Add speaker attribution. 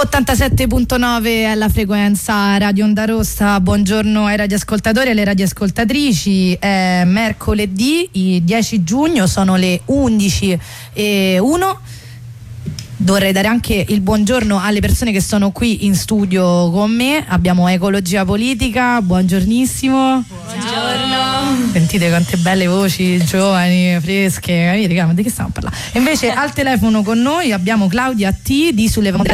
Speaker 1: 87.9 è la frequenza Radio Onda Rossa. Buongiorno ai radioascoltatori e alle radioascoltatrici. È mercoledì, il 10 giugno, sono le 11:01. Dovrei dare anche il buongiorno alle persone che sono qui in studio con me. Abbiamo Ecologia Politica, buongiornissimo.
Speaker 2: Buongiorno.
Speaker 1: Sentite quante belle voci, giovani, fresche, capite? Ma di che stiamo parlando? E invece al telefono con noi abbiamo Claudia T di Sullevamento